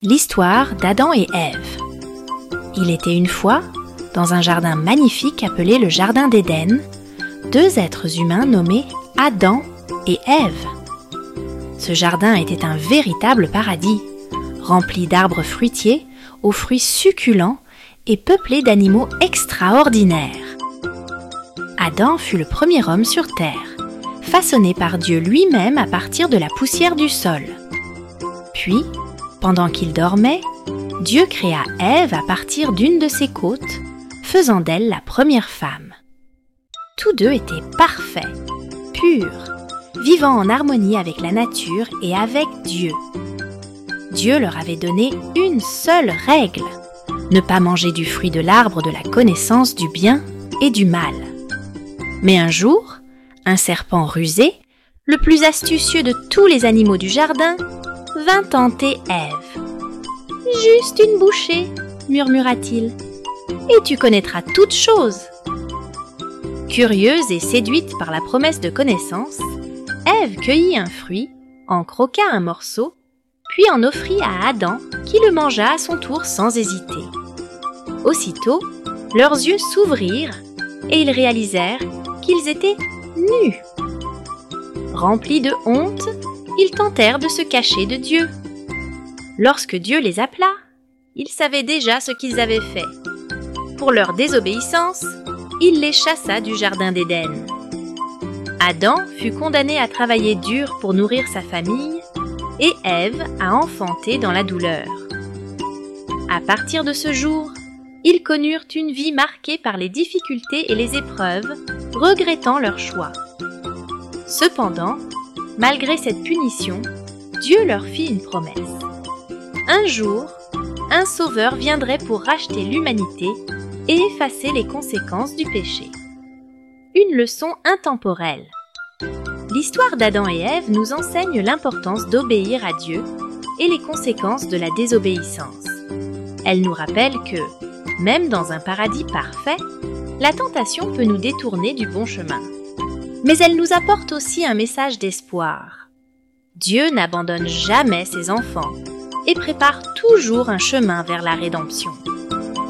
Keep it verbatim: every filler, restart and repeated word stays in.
L'histoire d'Adam et Ève. Il était une fois, dans un jardin magnifique appelé le Jardin d'Éden, deux êtres humains nommés Adam et Ève. Ce jardin était un véritable paradis, rempli d'arbres fruitiers, aux fruits succulents et peuplé d'animaux extraordinaires. Adam fut le premier homme sur terre, façonné par Dieu lui-même à partir de la poussière du sol. Puis, pendant qu'il dormait, Dieu créa Ève à partir d'une de ses côtes, faisant d'elle la première femme. Tous deux étaient parfaits, purs, vivant en harmonie avec la nature et avec Dieu. Dieu leur avait donné une seule règle, ne pas manger du fruit de l'arbre de la connaissance du bien et du mal. Mais un jour, un serpent rusé, le plus astucieux de tous les animaux du jardin, vint tenter Ève. « Juste une bouchée, murmura-t-il, et tu connaîtras toutes choses. » Curieuse et séduite par la promesse de connaissance, Ève cueillit un fruit, en croqua un morceau, puis en offrit à Adam qui le mangea à son tour sans hésiter. Aussitôt, leurs yeux s'ouvrirent et ils réalisèrent qu'ils étaient nus. Remplis de honte, ils tentèrent de se cacher de Dieu. Lorsque Dieu les appela, ils savaient déjà ce qu'ils avaient fait. Pour leur désobéissance, il les chassa du jardin d'Éden. Adam fut condamné à travailler dur pour nourrir sa famille et Ève à enfanter dans la douleur. À partir de ce jour, ils connurent une vie marquée par les difficultés et les épreuves, regrettant leur choix. Cependant, malgré cette punition, Dieu leur fit une promesse. Un jour, un sauveur viendrait pour racheter l'humanité et effacer les conséquences du péché. Une leçon intemporelle. L'histoire d'Adam et Ève nous enseigne l'importance d'obéir à Dieu et les conséquences de la désobéissance. Elle nous rappelle que, même dans un paradis parfait, la tentation peut nous détourner du bon chemin. Mais elle nous apporte aussi un message d'espoir. Dieu n'abandonne jamais ses enfants et prépare toujours un chemin vers la rédemption.